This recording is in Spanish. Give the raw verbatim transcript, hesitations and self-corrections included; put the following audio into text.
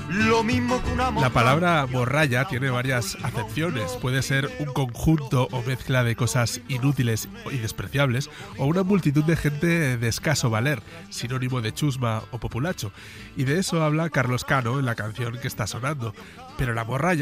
lo mismo que una La palabra morralla tiene varias acepciones. Puede ser un conjunto o mezcla de cosas inútiles y despreciables, o una multitud de gente de escaso valer, sinónimo de chusma o populacho. Y de eso habla Carlos Cano en la canción que está sonando. Pero la morralla